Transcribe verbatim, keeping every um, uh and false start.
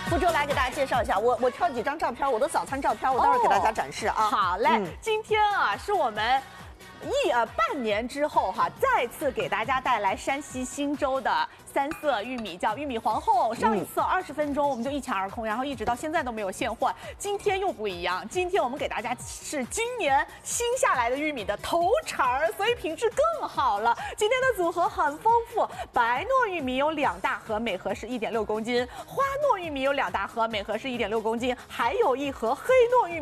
福州来给大家介绍一下，我我挑几张照片，我的早餐照片，我待会儿给大家展示啊。 哦、好嘞、嗯，今天啊是我们一呃半年之后哈、啊，再次给大家带来山西忻州的三色玉米，叫玉米皇后。上一次二十分钟我们就一抢而空，然后一直到现在都没有现货。今天又不一样，今天我们给大家是今年新下来的玉米的头茬儿，所以品质更好了。今天的组合很丰富，白糯玉米有两大盒，每盒是一点六公斤；花糯玉米有两大盒，每盒是一点六公斤，还有一盒黑糯玉米。